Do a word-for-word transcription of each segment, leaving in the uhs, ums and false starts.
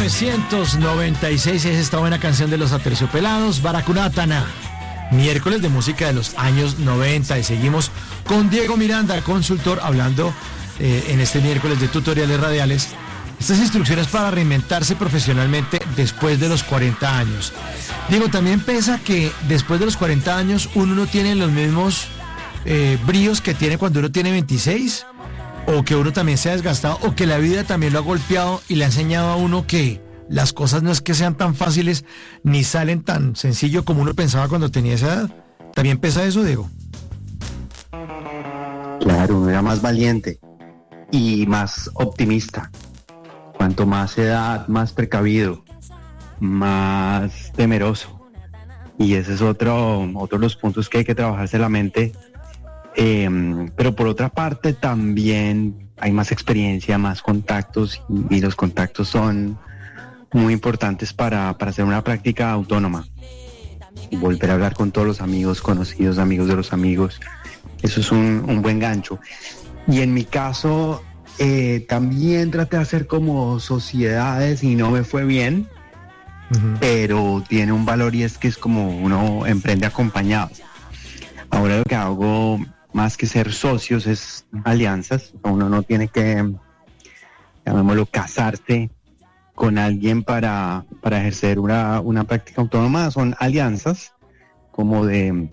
novecientos noventa y seis es esta buena canción de los Aterciopelados, Baracunatana. Miércoles de música de los años noventa y seguimos con Diego Miranda, consultor, hablando eh, en este miércoles de tutoriales radiales. Estas instrucciones para reinventarse profesionalmente después de los cuarenta años. Diego, también pesa que después de los cuarenta años uno no tiene los mismos eh, bríos que tiene cuando uno tiene veintiséis, o que uno también se ha desgastado, o que la vida también lo ha golpeado y le ha enseñado a uno que las cosas no es que sean tan fáciles ni salen tan sencillo como uno pensaba cuando tenía esa edad. ¿También pesa eso, Diego? Claro, uno era más valiente y más optimista. Cuanto más edad, más precavido, más temeroso. Y ese es otro, otro de los puntos que hay que trabajarse la mente. Eh, pero por otra parte también hay más experiencia, más contactos, y, y los contactos son muy importantes para, para hacer una práctica autónoma. Volver a hablar con todos los amigos, conocidos, amigos de los amigos. Eso es un, un buen gancho. Y en mi caso, eh, también traté de hacer como sociedades y no me fue bien, uh-huh. Pero tiene un valor, y es que es como uno emprende acompañado. Ahora lo que hago, más que ser socios, es alianzas. Uno no tiene que, llamémoslo, casarse con alguien para, para ejercer una, una práctica autónoma. Son alianzas como de,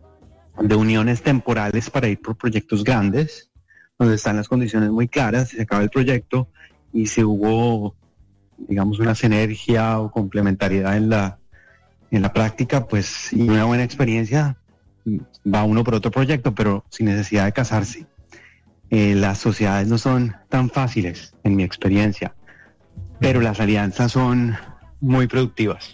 de uniones temporales para ir por proyectos grandes, donde están las condiciones muy claras, se acaba el proyecto y si hubo, digamos, una sinergia o complementariedad en la, en la práctica, pues, y una buena experiencia, va uno por otro proyecto, pero sin necesidad de casarse. Eh, las sociedades no son tan fáciles, en mi experiencia, pero las alianzas son muy productivas.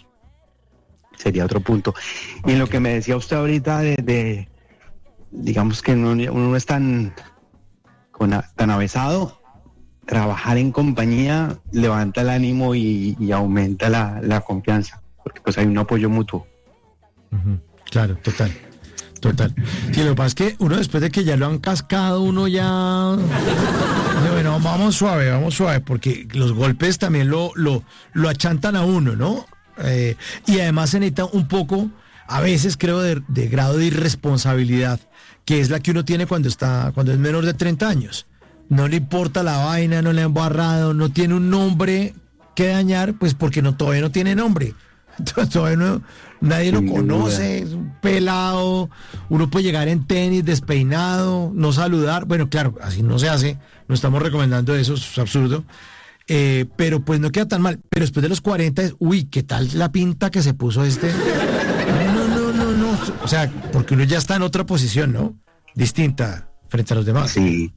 Sería otro punto. Y en lo que me decía usted ahorita de, de digamos que uno, uno no es tan, con, tan avesado, trabajar en compañía levanta el ánimo y, y aumenta la, la confianza, porque pues hay un apoyo mutuo. Uh-huh. Claro, total. Total. Sí, lo que pasa es que uno, después de que ya lo han cascado, uno ya... Bueno, vamos suave, vamos suave, porque los golpes también lo, lo, lo achantan a uno, ¿no? Eh, y además se necesita un poco, a veces creo, de, de grado de irresponsabilidad, que es la que uno tiene cuando está, cuando es menor de treinta años. No le importa la vaina, no le ha embarrado, no tiene un nombre que dañar, pues porque no, todavía no tiene nombre. Todavía no, nadie lo conoce, es un pelado, uno puede llegar en tenis, despeinado, no saludar, bueno, claro, así no se hace, no estamos recomendando eso, es absurdo, eh, pero pues no queda tan mal, pero después de los cuarenta es, uy, ¿qué tal la pinta que se puso este? No, no, no, no, o sea, porque uno ya está en otra posición, ¿no? Distinta frente a los demás. Sí,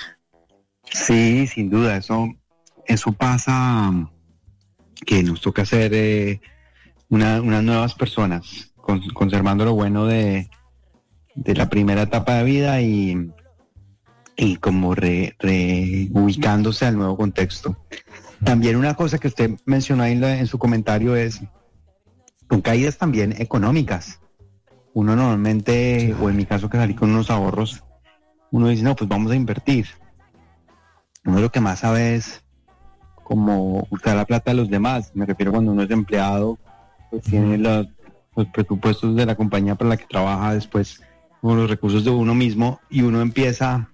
sí, sin duda, eso, eso pasa, que nos toca hacer... Eh, Una, unas nuevas personas, con, conservando lo bueno de, de la primera etapa de vida y, y como re, re, ubicándose al nuevo contexto. También una cosa que usted mencionó ahí en, la, en su comentario es, con caídas también económicas. Uno normalmente, sí. O en mi caso que salí con unos ahorros, uno dice, no, pues vamos a invertir. Uno lo que más sabe es como usar la plata de los demás. Me refiero cuando uno es empleado, pues tiene la, los presupuestos de la compañía para la que trabaja, después con los recursos de uno mismo, y uno empieza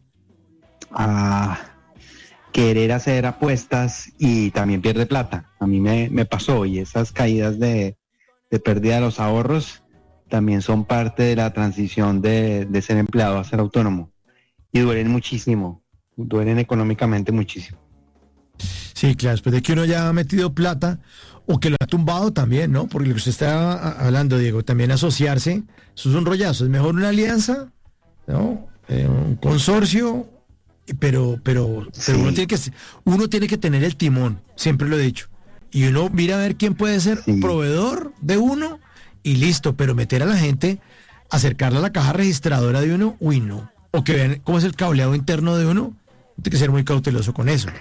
a querer hacer apuestas y también pierde plata. A mí me, me pasó, y esas caídas de, de pérdida de los ahorros también son parte de la transición de, de ser empleado a ser autónomo, y duelen muchísimo, duelen económicamente muchísimo. Sí, claro, después de que uno ya ha metido plata, o que lo ha tumbado también, ¿no? Porque lo que usted está hablando, Diego, también asociarse, eso es un rollazo, es mejor una alianza, ¿no? Eh, un consorcio, pero, pero, sí. pero uno tiene que, uno tiene que tener el timón, siempre lo he dicho, y uno mira a ver quién puede ser sí. proveedor de uno, y listo, pero meter a la gente, acercarla a la caja registradora de uno, uy, no, o que vean cómo es el cableado interno de uno, tiene que ser muy cauteloso con eso.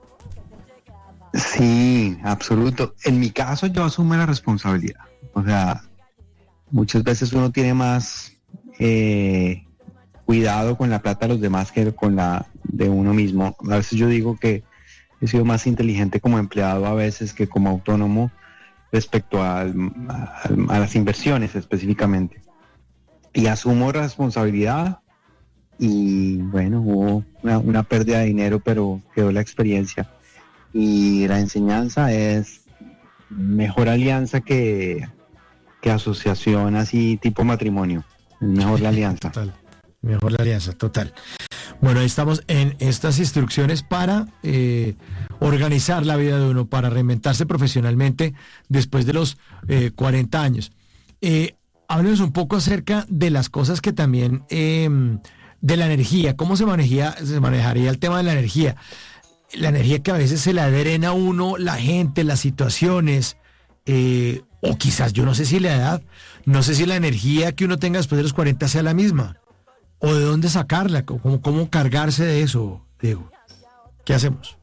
Sí, absoluto. En mi caso yo asumo la responsabilidad. O sea, muchas veces uno tiene más eh, cuidado con la plata de los demás que con la de uno mismo. A veces yo digo que he sido más inteligente como empleado a veces que como autónomo respecto al, a, a las inversiones específicamente. Y asumo responsabilidad y bueno, hubo una, una pérdida de dinero, pero quedó la experiencia. Y la enseñanza es mejor alianza que, que asociación así tipo matrimonio. Es mejor la alianza. Total, mejor la alianza, total. Bueno, ahí estamos en estas instrucciones para eh, organizar la vida de uno, para reinventarse profesionalmente después de los eh, cuarenta años. Eh, háblenos un poco acerca de las cosas que también, eh, de la energía, cómo se manejaría, se manejaría el tema de la energía. La energía que a veces se le drena a uno, la gente, las situaciones, eh, o quizás, yo no sé si la edad, no sé si la energía que uno tenga después de los cuarenta sea la misma. ¿O de dónde sacarla? ¿Cómo, cómo cargarse de eso, Diego? ¿Qué hacemos?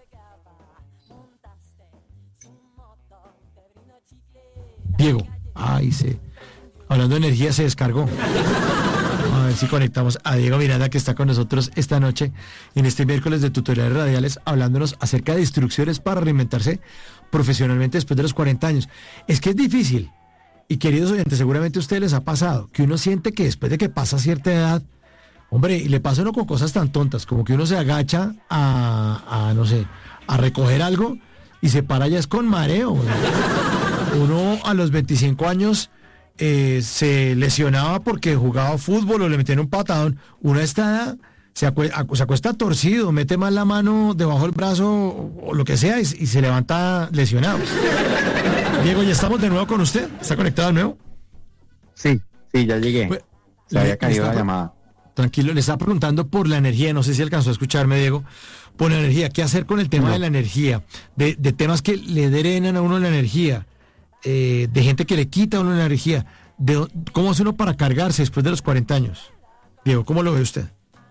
Diego, ay, se... Hablando de energía, se descargó. A ver si conectamos a Diego Miranda, que está con nosotros esta noche, en este miércoles de tutoriales radiales, hablándonos acerca de instrucciones para reinventarse profesionalmente después de los cuarenta años. Es que es difícil. Y queridos oyentes, seguramente a ustedes les ha pasado que uno siente que después de que pasa cierta edad, hombre, y le pasa a uno con cosas tan tontas, como que uno se agacha a, a no sé, a recoger algo y se para ya es con mareo. Uno a los veinticinco años eh, se lesionaba porque jugaba fútbol o le metían un patadón. Uno a esta edad se, acue, se acuesta torcido, mete más la mano debajo del brazo o, o lo que sea y, y se levanta lesionado. Diego, ¿ya estamos de nuevo con usted? ¿Está conectado de nuevo? Sí, sí, ya llegué. Pues, se había caído la llamada. Tranquilo, le estaba preguntando por la energía, no sé si alcanzó a escucharme, Diego, por la energía, ¿qué hacer con el tema no. de la energía? De, de temas que le drenan a uno la energía, eh, de gente que le quita a uno la energía, de, ¿cómo hace uno para cargarse después de los cuarenta años? Diego, ¿cómo lo ve usted?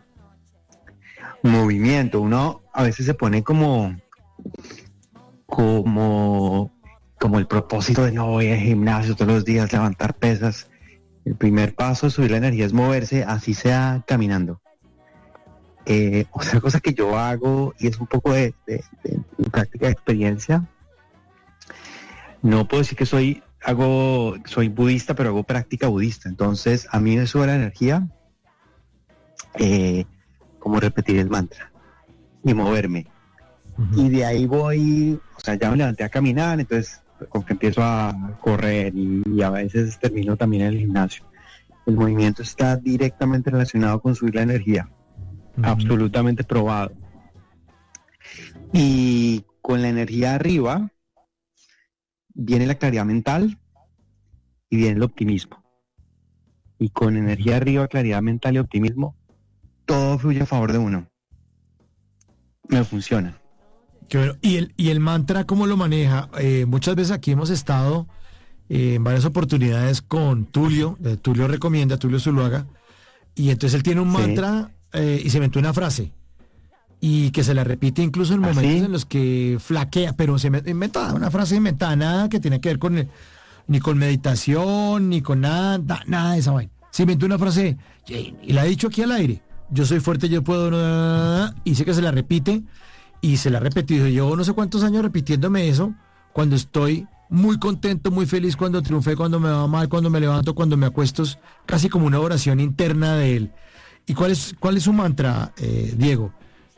Movimiento, uno a veces se pone como, como, como el propósito de no voy al gimnasio todos los días, levantar pesas. El primer paso de subir la energía es moverse, así sea caminando. Eh, otra cosa que yo hago, y es un poco de, de, de, de práctica de experiencia, no puedo decir que soy, hago, soy budista, pero hago práctica budista. Entonces, a mí me sube la energía eh, como repetir el mantra y moverme. Uh-huh. Y de ahí voy, o sea, ya me levanté a caminar, entonces con que empiezo a correr y, y a veces termino también en el gimnasio. El movimiento está directamente relacionado con subir la energía, uh-huh. absolutamente probado. Y con la energía arriba viene la claridad mental y viene el optimismo. Y con energía arriba, claridad mental y optimismo, todo fluye a favor de uno. Me funciona. Qué bueno. ¿Y el, y el mantra cómo lo maneja? Eh, muchas veces aquí hemos estado eh, en varias oportunidades con Tulio, eh, Tulio recomienda, Tulio Zuluaga, y entonces él tiene un sí. mantra eh, y se inventó una frase, y que se la repite incluso en momentos ¿Ah, sí? en los que flaquea, pero se inventa una frase inventada, nada que tiene que ver con el, ni con meditación, ni con nada, nada de esa vaina. Se inventó una frase, y la ha dicho aquí al aire, yo soy fuerte, yo puedo, y sé que se la repite, y se la ha repetido. Llevo no sé cuántos años repitiéndome eso, cuando estoy muy contento, muy feliz, cuando triunfé, cuando me va mal, cuando me levanto, cuando me acuesto, es casi como una oración interna de él. ¿Y cuál es, cuál es su mantra, eh, Diego?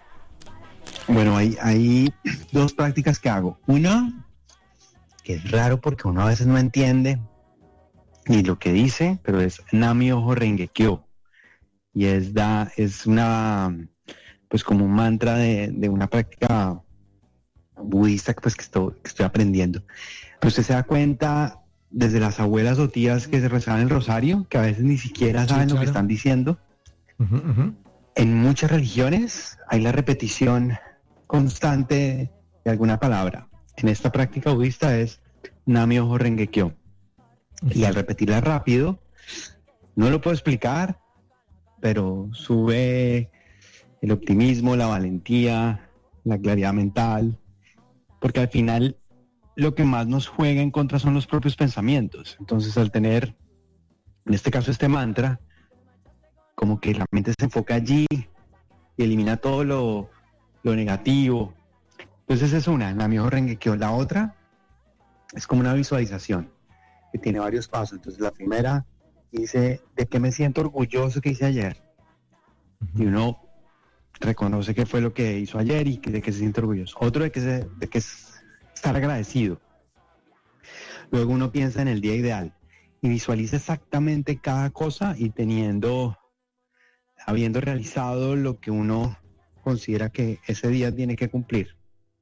Bueno, hay, hay dos prácticas que hago. Una, que es raro porque uno a veces no entiende ni lo que dice, pero es Nam-myoho Renge-kyo. Y es, da, es una, pues como un mantra de, de una práctica budista pues, que, estoy, que estoy aprendiendo. Pero usted se da cuenta desde las abuelas o tías que se rezaban el rosario, que a veces ni siquiera saben sí, claro. lo que están diciendo. Uh-huh, uh-huh. En muchas religiones hay la repetición constante de alguna palabra. En esta práctica budista es Nam-myoho Renge-kyo. Uh-huh. Y al repetirla rápido, no lo puedo explicar, pero sube el optimismo, la valentía, la claridad mental, porque al final lo que más nos juega en contra son los propios pensamientos. Entonces, al tener, en este caso, este mantra, como que la mente se enfoca allí y elimina todo lo, lo negativo. Entonces es una, la Myoho Renge Kyo. La otra es como una visualización que tiene varios pasos. Entonces la primera dice, ¿de qué me siento orgulloso que hice ayer? Uh-huh. Y uno reconoce qué fue lo que hizo ayer y de qué se siente orgulloso. Otro de que, se, de que es estar agradecido. Luego uno piensa en el día ideal y visualiza exactamente cada cosa y teniendo, habiendo realizado lo que uno considera que ese día tiene que cumplir.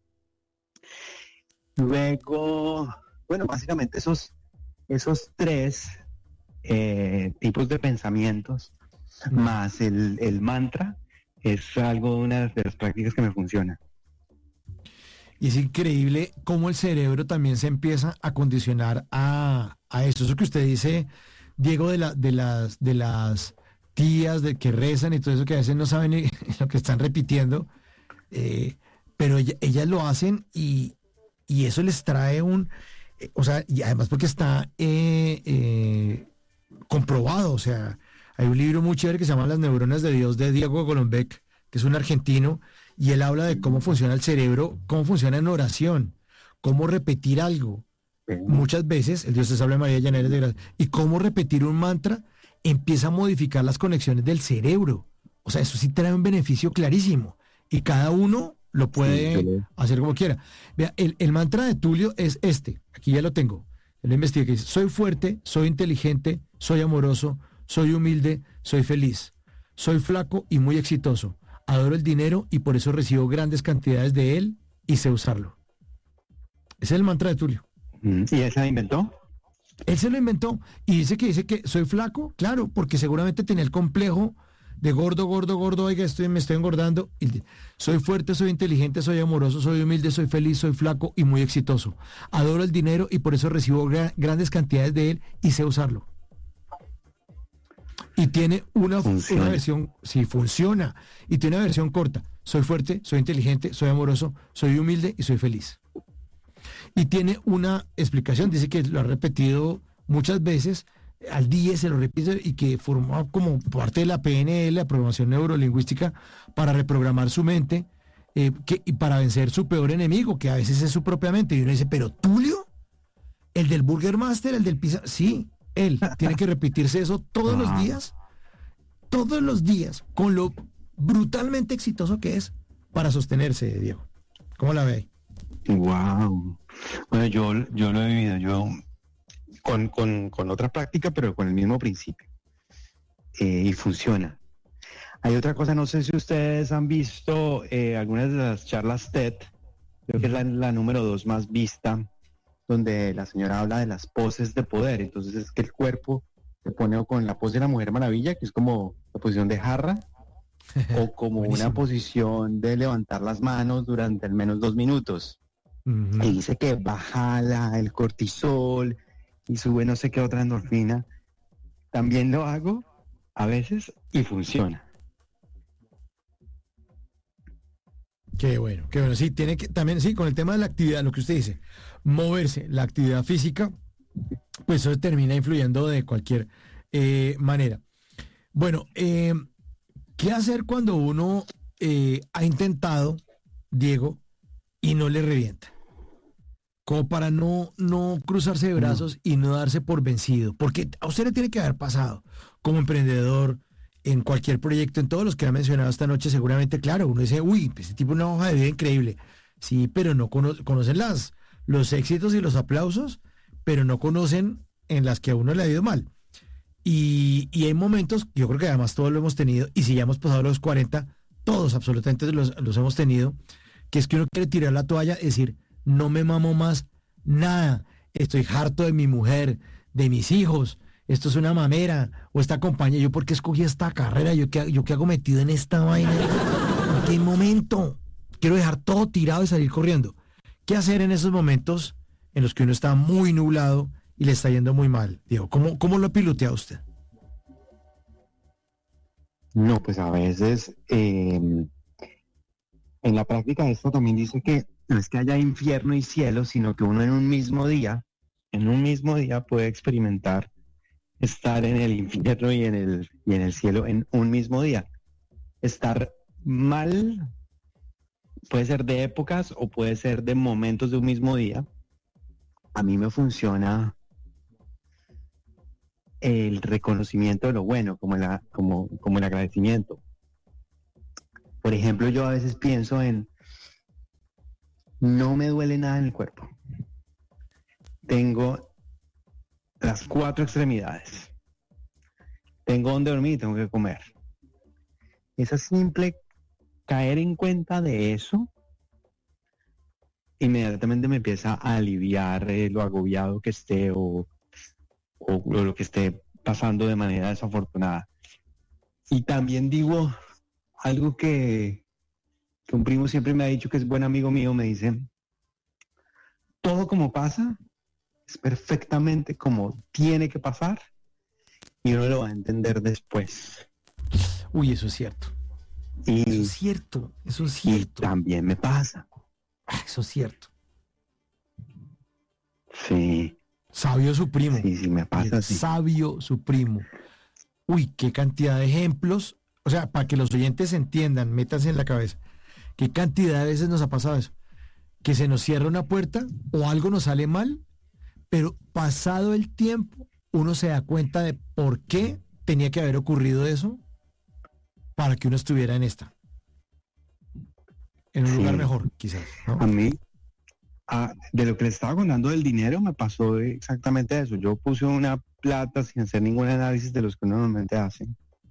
Luego, bueno, básicamente esos, esos tres eh, tipos de pensamientos más el, el mantra es algo, una de las prácticas que me funciona. Y es increíble cómo el cerebro también se empieza a condicionar a, a esto. Eso que usted dice, Diego, de, la, de, las, de las tías de que rezan y todo eso, que a veces no saben ni lo que están repitiendo, eh, pero ella, ellas lo hacen y, y eso les trae un... Eh, o sea, y además porque está eh, eh, comprobado, o sea, hay un libro muy chévere que se llama Las neuronas de Dios de Diego Golombek, que es un argentino, y él habla de cómo funciona el cerebro, cómo funciona en oración, cómo repetir algo. Muchas veces, el Dios te salve María, llena eres de gracia, y cómo repetir un mantra empieza a modificar las conexiones del cerebro. O sea, eso sí trae un beneficio clarísimo, y cada uno lo puede sí, hacer como quiera. Vea, el, el mantra de Tulio es este, aquí ya lo tengo, él lo investiga, que dice, soy fuerte, soy inteligente, soy amoroso, soy humilde, soy feliz, soy flaco y muy exitoso. Adoro el dinero y por eso recibo grandes cantidades de él y sé usarlo. Ese es el mantra de Tulio. ¿Y él se lo inventó? Él se lo inventó y dice que dice que soy flaco, claro, porque seguramente tenía el complejo de gordo, gordo, gordo, oiga, estoy, me estoy engordando. Y soy fuerte, soy inteligente, soy amoroso, soy humilde, soy feliz, soy flaco y muy exitoso. Adoro el dinero y por eso recibo gra- grandes cantidades de él y sé usarlo. Y tiene una, una versión, sí, funciona, y tiene una versión corta. Soy fuerte, soy inteligente, soy amoroso, soy humilde y soy feliz. Y tiene una explicación, dice que lo ha repetido muchas veces, al día se lo repite, y que formó como parte de la P N L, la programación neurolingüística, para reprogramar su mente, eh, que, y para vencer su peor enemigo, que a veces es su propia mente. Y uno dice, pero Tulio, el del Burger Master, el del pizza, sí. Él tiene que repetirse eso todos ah. los días, todos los días, con lo brutalmente exitoso que es para sostenerse, Diego. ¿Cómo la ve? Wow. Bueno, yo, yo lo he vivido, yo con, con, con otra práctica, pero con el mismo principio. Eh, y funciona. Hay otra cosa, no sé si ustedes han visto eh, algunas de las charlas TED, creo que es la, la número dos más vista, donde la señora habla de las poses de poder. Entonces es que el cuerpo se pone con la pose de la Mujer Maravilla, que es como la posición de jarra, o como una posición de levantar las manos durante al menos dos minutos. Uh-huh. Y dice que baja la, el cortisol y sube no sé qué otra endorfina. También lo hago a veces y funciona. Qué bueno, qué bueno. Sí, tiene que también, sí, con el tema de la actividad, lo que usted dice, moverse, la actividad física, pues eso termina influyendo de cualquier eh, manera. Bueno, eh, ¿qué hacer cuando uno eh, ha intentado, Diego, y no le revienta? Como para no, no cruzarse de brazos no. y no darse por vencido. Porque a usted le tiene que haber pasado como emprendedor, en cualquier proyecto, en todos los que ha mencionado esta noche, seguramente, claro, uno dice, uy, este tipo es una hoja de vida increíble. Sí, pero no cono- conocen las, los éxitos y los aplausos, pero no conocen en las que a uno le ha ido mal. Y, y hay momentos, yo creo que además todos lo hemos tenido, y si ya hemos pasado los cuarenta, todos absolutamente los, los hemos tenido, que es que uno quiere tirar la toalla, es decir, no me mamo más nada, estoy harto de mi mujer, de mis hijos, esto es una mamera, o esta compañía, yo por qué escogí esta carrera, yo qué, yo qué hago metido en esta vaina, ¿en qué momento? Quiero dejar todo tirado y salir corriendo. ¿Qué hacer en esos momentos en los que uno está muy nublado y le está yendo muy mal? Diego, ¿cómo, cómo lo pilotea usted? No, pues a veces eh, en la práctica esto también dice que no es que haya infierno y cielo, sino que uno en un mismo día, en un mismo día puede experimentar estar en el infierno y en el, y en el cielo en un mismo día. Estar mal puede ser de épocas o puede ser de momentos de un mismo día. A mí me funciona el reconocimiento de lo bueno, como, la, como, como el agradecimiento. Por ejemplo, yo a veces pienso en, no me duele nada en el cuerpo. Tengo las cuatro extremidades. Tengo donde dormir y tengo que comer. Esa simple caer en cuenta de eso, inmediatamente me empieza a aliviar eh, lo agobiado que esté o, o lo que esté pasando de manera desafortunada. Y también digo algo que, que un primo siempre me ha dicho, que es buen amigo mío, me dice, todo como pasa es perfectamente como tiene que pasar y uno lo va a entender después. Uy, eso es cierto. Y, eso es cierto, eso es y cierto. también me pasa. Eso es cierto. Sí. Sabio su primo. Sí, sí, me pasa. Sí. Sabio su primo. Uy, qué cantidad de ejemplos. O sea, para que los oyentes entiendan, métanse en la cabeza. ¿Qué cantidad de veces nos ha pasado eso? Que se nos cierra una puerta o algo nos sale mal, pero pasado el tiempo, uno se da cuenta de por qué tenía que haber ocurrido eso para que uno estuviera en esta. En un Sí. lugar mejor, quizás, ¿no? A mí, a, de lo que le estaba contando del dinero, me pasó exactamente eso. Yo puse una plata sin hacer ningún análisis de los que uno normalmente hace.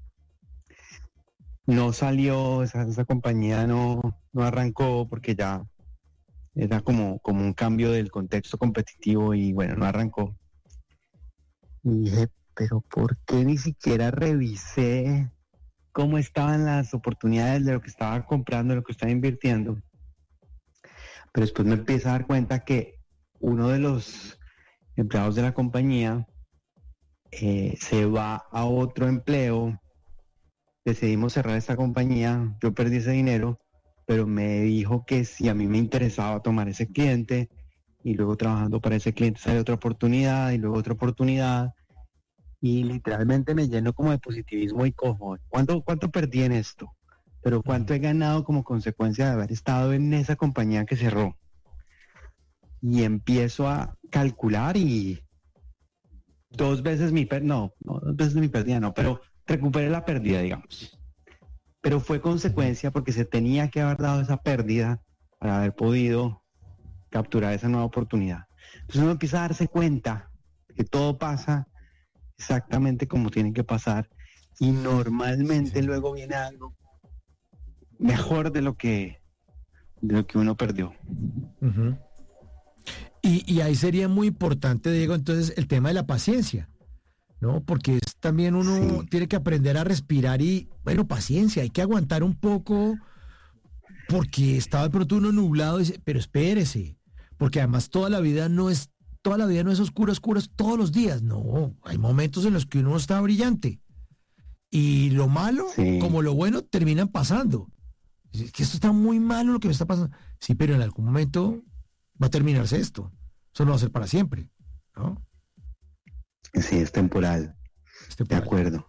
No salió, esa, esa compañía no, no arrancó porque ya era como, como un cambio del contexto competitivo y bueno, no arrancó. Y dije, pero ¿por qué ni siquiera revisé cómo estaban las oportunidades de lo que estaba comprando, de lo que estaba invirtiendo? Pero después me empiezo a dar cuenta que uno de los empleados de la compañía eh, se va a otro empleo. Decidimos cerrar esta compañía, yo perdí ese dinero, pero me dijo que si a mí me interesaba tomar ese cliente y luego trabajando para ese cliente sale otra oportunidad y luego otra oportunidad y literalmente me lleno como de positivismo y cojo, ¿cuánto, cuánto perdí en esto? Pero ¿cuánto he ganado como consecuencia de haber estado en esa compañía que cerró? Y empiezo a calcular y dos veces mi pérdida, no, no, dos veces mi pérdida no, pero recuperé la pérdida, digamos. Pero fue consecuencia porque se tenía que haber dado esa pérdida para haber podido capturar esa nueva oportunidad. Entonces uno empieza a darse cuenta que todo pasa exactamente como tiene que pasar y normalmente sí. Luego viene algo mejor de lo que de lo que uno perdió. Uh-huh. Y, y ahí sería muy importante, Diego, entonces el tema de la paciencia, ¿no? Porque es, también uno sí. tiene que aprender a respirar y, bueno, paciencia, hay que aguantar un poco porque estaba de pronto uno nublado y dice, pero espérese, porque además toda la vida no es, toda la vida no es oscura, oscura todos los días, no, hay momentos en los que uno está brillante y lo malo sí. como lo bueno terminan pasando. Es que esto está muy malo lo que me está pasando. Sí, pero en algún momento va a terminarse esto. Eso no va a ser para siempre, ¿no? Sí, es temporal. Es temporal. De acuerdo.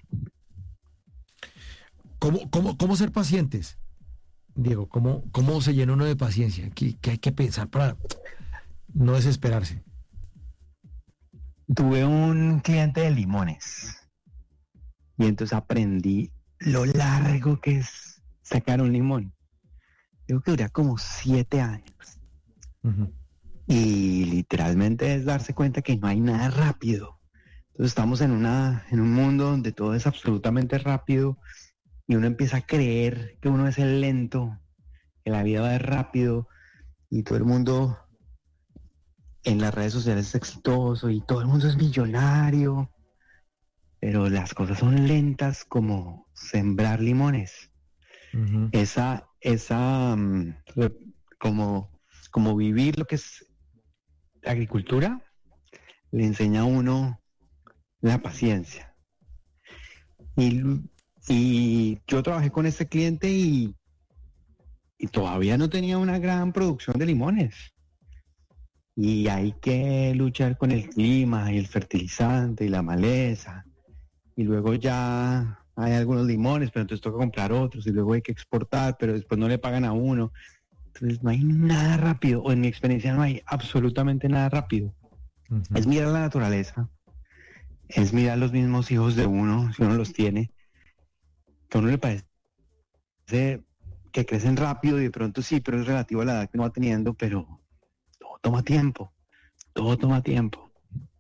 ¿Cómo, cómo, cómo ser pacientes? Diego, ¿cómo, cómo se llena uno de paciencia? ¿Qué, qué hay que pensar para no desesperarse? Tuve un cliente de limones y entonces aprendí lo largo que es sacar un limón. Creo que dura como siete años. Uh-huh. Y literalmente es darse cuenta que no hay nada rápido. Entonces estamos en, una, en un mundo donde todo es absolutamente rápido y uno empieza a creer que uno es el lento, que la vida va de rápido y todo el mundo en las redes sociales es exitoso y todo el mundo es millonario. Pero las cosas son lentas como sembrar limones. Uh-huh. Esa, esa, um, como, como vivir lo que es la agricultura, le enseña a uno la paciencia. Y, y yo trabajé con este cliente y, y todavía no tenía una gran producción de limones. Y hay que luchar con el clima y el fertilizante y la maleza. Y luego ya hay algunos limones, pero entonces toca comprar otros y luego hay que exportar, pero después no le pagan a uno. Entonces no hay nada rápido, o en mi experiencia no hay absolutamente nada rápido. Uh-huh. Es mirar la naturaleza, es mirar los mismos hijos de uno, si uno los tiene, que a uno le parece que crecen rápido y de pronto sí, pero es relativo a la edad que uno va teniendo, pero todo toma tiempo, todo toma tiempo.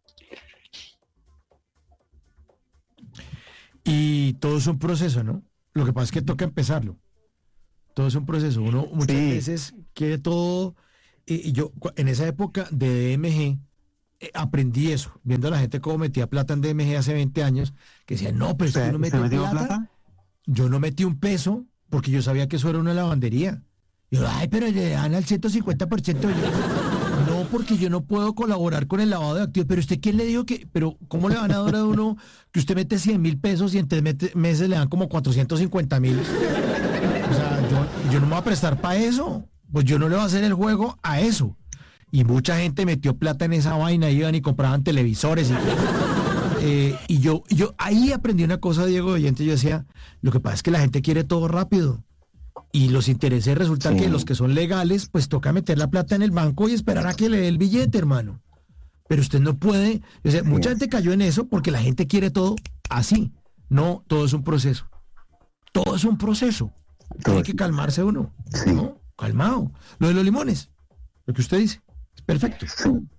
Y todo es un proceso, ¿no? Lo que pasa es que toca empezarlo. Todo es un proceso. Uno muchas sí. veces quiere todo. Y yo en esa época de D M G eh, aprendí eso, viendo a la gente cómo metía plata en D M G hace veinte años, que decían, no, pero si uno mete plata, plata, yo no metí un peso porque yo sabía que eso era una lavandería. Y yo, ay, pero le dan al ciento cincuenta por ciento. Yo, no, porque yo no puedo colaborar con el lavado de activos. Pero usted, ¿quién le dijo que? Pero, ¿cómo le van a dar a uno que usted mete cien mil pesos y en tres meses le dan como cuatrocientos cincuenta mil? O sea, yo, yo no me voy a prestar para eso. Pues yo no le voy a hacer el juego a eso. Y mucha gente metió plata en esa vaina, iban y compraban televisores. Y, eh, y yo, yo ahí aprendí una cosa, Diego Oyente. Yo decía, lo que pasa es que la gente quiere todo rápido. Y los intereses resulta sí. que los que son legales, pues toca meter la plata en el banco y esperar a que le dé el billete, hermano. Pero usted no puede, o sea, mucha gente cayó en eso porque la gente quiere todo así. No, todo es un proceso. Todo es un proceso. Todo. Tiene que calmarse uno. Sí. ¿No? Calmado. Lo de los limones, lo que usted dice, es perfecto. Sí,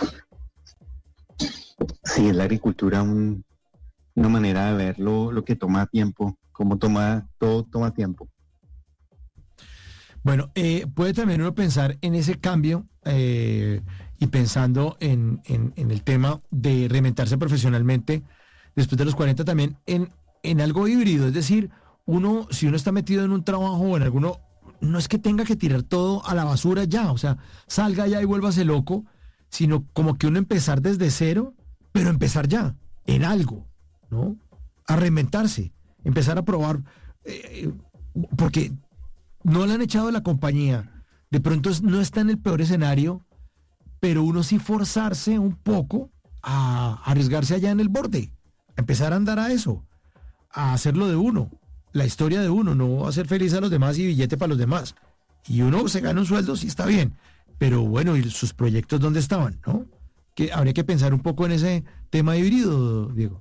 sí es la agricultura un, una manera de ver lo, lo que toma tiempo, cómo toma, todo toma tiempo. Bueno, eh, puede también uno pensar en ese cambio eh, y pensando en, en, en el tema de reinventarse profesionalmente después de los cuarenta también en, en algo híbrido, es decir, uno, si uno está metido en un trabajo o en alguno, no es que tenga que tirar todo a la basura ya, o sea, salga ya y vuélvase loco, sino como que uno empezar desde cero, pero empezar ya, en algo, ¿no? A reinventarse, empezar a probar, eh, porque no le han echado de la compañía, de pronto no está en el peor escenario, pero uno sí forzarse un poco a arriesgarse allá en el borde, a empezar a andar a eso, a hacerlo de uno, la historia de uno, no hacer feliz a los demás y billete para los demás. Y uno se gana un sueldo, sí está bien, pero bueno, ¿y sus proyectos dónde estaban, no? Que habría que pensar un poco en ese tema híbrido, Diego.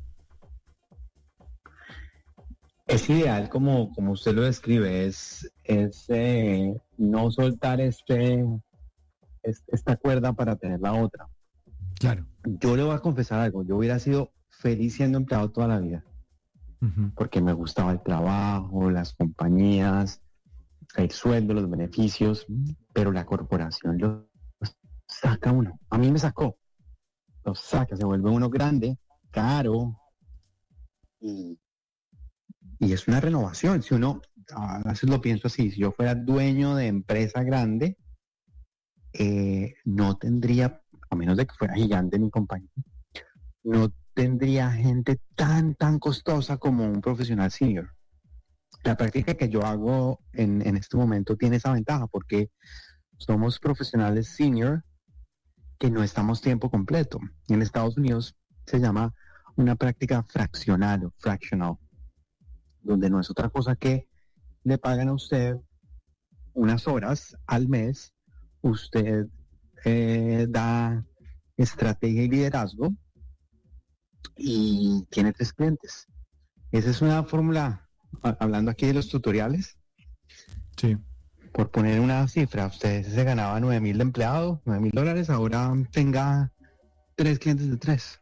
Es ideal, como, como usted lo describe, es, es eh, no soltar este, este esta cuerda para tener la otra. Claro. Yo le voy a confesar algo, yo hubiera sido feliz siendo empleado toda la vida, uh-huh. porque me gustaba el trabajo, las compañías, el sueldo, los beneficios, pero la corporación lo saca uno. A mí me sacó, lo saca, se vuelve uno grande, caro, y Y es una renovación. Si uno, a veces lo pienso así, si yo fuera dueño de empresa grande, eh, no tendría, a menos de que fuera gigante mi compañía, no tendría gente tan, tan costosa como un profesional senior. La práctica que yo hago en, en este momento tiene esa ventaja porque somos profesionales senior que no estamos tiempo completo. En Estados Unidos se llama una práctica fraccional o fractional, donde no es otra cosa que le pagan a usted unas horas al mes, usted eh, da estrategia y liderazgo y tiene tres clientes. Esa es una fórmula, hablando aquí de los tutoriales. Sí. Por poner una cifra, usted se ganaba nueve mil de empleado, nueve mil dólares, ahora tenga tres clientes de tres,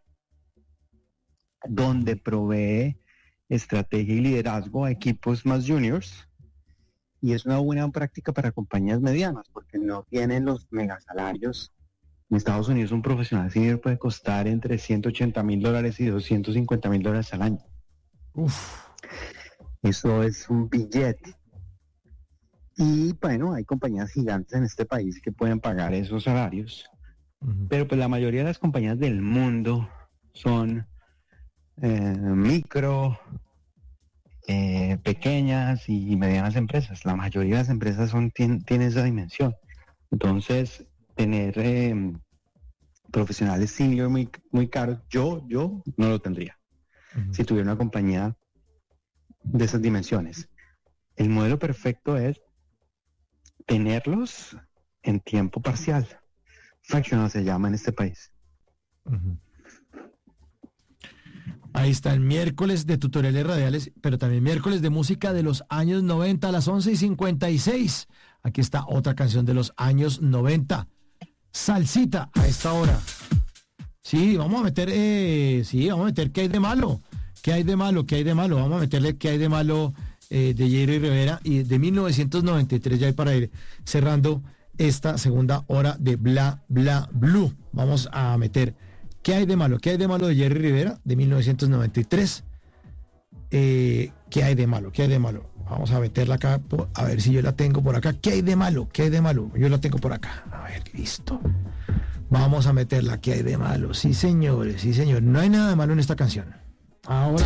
donde provee estrategia y liderazgo a equipos más juniors, y es una buena práctica para compañías medianas porque no tienen los megasalarios. En Estados Unidos un profesional senior puede costar entre ciento ochenta mil dólares y doscientos cincuenta mil dólares al año. Uf. Eso es un billete. Y bueno, hay compañías gigantes en este país que pueden pagar esos salarios, uh-huh. pero pues la mayoría de las compañías del mundo son Eh, micro, eh, pequeñas y medianas empresas. La mayoría de las empresas son tienen tiene esa dimensión. Entonces, tener eh, profesionales senior muy, muy caros, yo, yo no lo tendría. Uh-huh. Si tuviera una compañía de esas dimensiones. El modelo perfecto es tenerlos en tiempo parcial. Fractional se llama en este país. Uh-huh. Ahí está el miércoles de tutoriales radiales, pero también miércoles de música de los años noventa a las once y cincuenta y seis. Aquí está otra canción de los años noventa. Salsita a esta hora. Sí, vamos a meter, eh, sí, vamos a meter ¿qué hay de malo? ¿Qué hay de malo? ¿Qué hay de malo? Vamos a meterle ¿qué hay de malo? Eh, de Jerry Rivera y de mil novecientos noventa y tres, ya hay para ir cerrando esta segunda hora de Bla Bla Blue. Vamos a meter ¿qué hay de malo? ¿Qué hay de malo de Jerry Rivera de mil novecientos noventa y tres? Eh, ¿Qué hay de malo? ¿Qué hay de malo? Vamos a meterla acá, por, a ver si yo la tengo por acá. ¿Qué hay de malo? ¿Qué hay de malo? Yo la tengo por acá. A ver, listo. Vamos a meterla. ¿Qué hay de malo? Sí, señores, sí, señor. No hay nada de malo en esta canción. Ahora